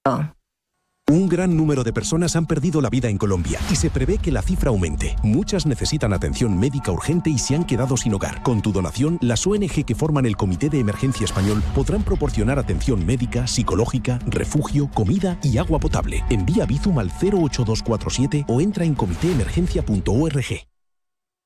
Un gran número de personas han perdido la vida en Colombia y se prevé que la cifra aumente. Muchas necesitan atención médica urgente y se han quedado sin hogar. Con tu donación, las ONG que forman el Comité de Emergencia Español podrán proporcionar atención médica, psicológica, refugio, comida y agua potable. Envía Bizum al 08247 o entra en comitéemergencia.org.